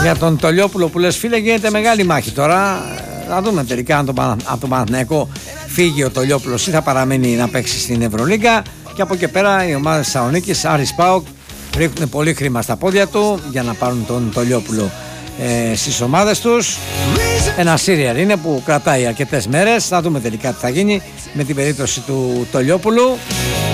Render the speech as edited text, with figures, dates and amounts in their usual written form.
Για τον Τολιόπουλο που λες, φίλε, γίνεται μεγάλη μάχη τώρα. Θα δούμε τελικά αν από τον Παναθηναϊκό φύγει ο Τολιόπουλος ή θα παραμένει να παίξει στην Ευρωλίγκα. Και από εκεί πέρα οι ομάδες Θεσσαλονίκης, Άρης, ΠΑΟΚ ρίχνουν πολύ χρήμα στα πόδια του για να πάρουν τον Τολιόπουλο στις ομάδες τους. Ένα σύριαλ είναι που κρατάει αρκετές μέρες. Θα δούμε τελικά τι θα γίνει με την περίπτωση του Τολιόπουλου.